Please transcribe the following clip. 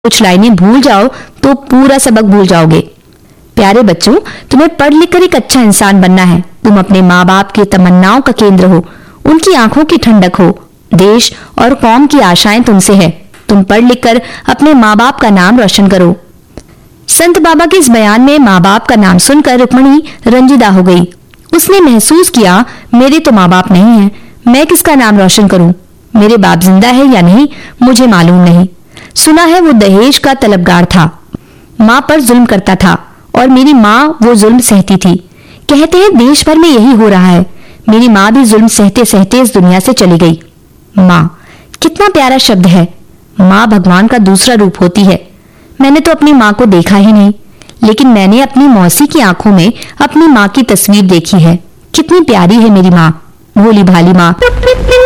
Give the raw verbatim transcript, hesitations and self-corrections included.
कुछ लाइनें भूल जाओ तो पूरा सबक भूल जाओगे। प्यारे बच्चों, तुम्हें पढ़ लिख कर एक अच्छा इंसान बनना है। तुम अपने माँ बाप की तमन्नाओं का केंद्र हो, उनकी आंखों की ठंडक हो। देश और कौम की आशाएं तुमसे है। तुम पढ़ लिख कर अपने माँ बाप का नाम रोशन करो। संत बाबा के इस बयान में माँ बाप का नाम सुनकर रुक्मणी रंजीदा हो गई। उसने महसूस किया, मेरे तो माँ बाप नहीं है, मैं किसका नाम रोशन करूं? मेरे बाप जिंदा है या नहीं मुझे मालूम नहीं। सुना है वो दहेज का तलबगार था, माँ पर जुल्म करता था और मेरी माँ वो जुल्म सहती थी। कहते हैं देश भर में यही हो रहा है। मेरी माँ भी जुल्म सहते सहते इस दुनिया से चली गई। माँ, कितना प्यारा शब्द है। माँ भगवान का दूसरा रूप होती है। मैंने तो अपनी माँ को देखा ही नहीं, लेकिन मैंने अपनी मौसी की आंखों में अपनी माँ की तस्वीर देखी है। कितनी प्यारी है मेरी माँ, भोली भाली माँ।